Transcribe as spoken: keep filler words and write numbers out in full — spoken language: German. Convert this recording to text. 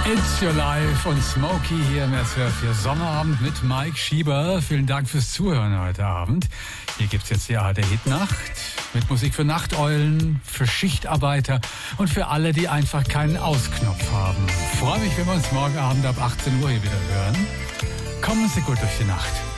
It's Your Life und Smokey hier im S W R vier Sommerabend mit Mike Schieber. Vielen Dank fürs Zuhören heute Abend. Hier gibt's jetzt die A R D-Hitnacht mit Musik für Nachteulen, für Schichtarbeiter und für alle, die einfach keinen Ausknopf haben. Ich freue mich, wenn wir uns morgen Abend ab achtzehn Uhr hier wieder hören. Kommen Sie gut durch die Nacht.